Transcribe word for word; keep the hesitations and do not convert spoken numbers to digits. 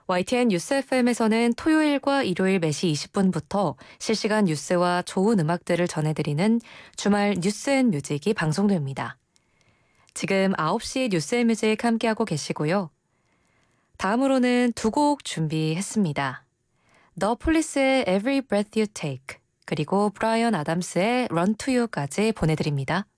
와이티엔 뉴스 에프엠에서는 토요일과 일요일 네 시 이십 분부터 실시간 뉴스와 좋은 음악들을 전해드리는 주말 뉴스앤뮤직이 방송됩니다. 지금 아홉 시 뉴스앤뮤직 함께하고 계시고요. 다음으로는 두 곡 준비했습니다. The Police의 Every Breath You Take 그리고 브라이언 아담스의 Run to You까지 보내드립니다.